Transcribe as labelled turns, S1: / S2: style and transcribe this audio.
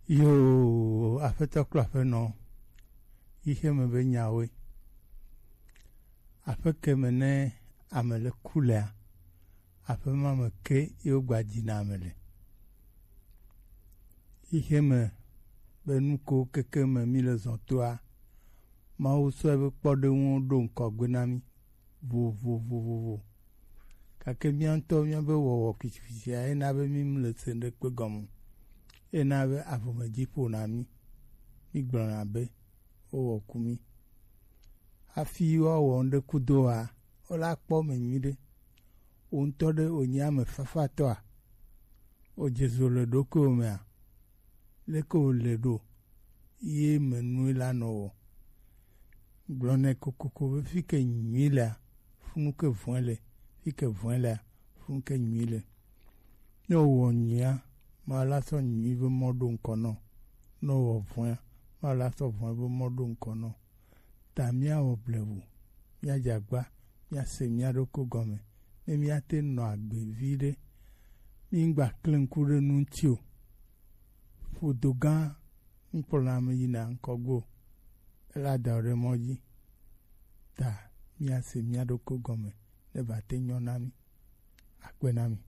S1: Yo afeto aƒe nɔ ihe me be nyawoe aƒe ke me ne ame le ku lea aƒe ma me ke yewo gba dzina ame le ihe me be nuko keke me mi le zɔ toa Mawu sɔe be kpɔɖeŋuwo ɖo ŋkɔgbe na mi vovovovovo gake mía ŋutɔ míabe wɔwɔ kpitsikpitsia ena be mi le se ɖekpe gɔme ena be avɔmedzi ƒona mi gblɔna be wowɔ ku mi hafi woawɔ ŋɖe kudoa wola kpɔ me nyui ɖe wo ŋutɔ ɖe wònye ame fafatɔa wodzezo le ɖokuiwo mea leke wòle ɖo ye me nue la nɔ wɔ gblɔ nɛ kokoko be fi ke nyui lea funu ke vɔe le fi ke vɔe lea funu ke nyui le ne wòwɔ nyuia ma la sɔ nyui be mɔ ɖo ŋkɔ nɔ ne wòwɔ vɔea ma la sɔ vɔe be mɔ ɖo ŋkɔ nɔ ta míawɔ blewu míadze agba míase mía ɖokui gɔme ne míate nɔ agbe vi ɖe mígba kle ŋku ɖe nu ŋuti o ƒodo gã ŋkplɔna ame yina ŋkɔgbe ela da ɖe mɔ dzi ta míase mía ɖokui gɔme ne ba te nyɔ na mi akpe na mi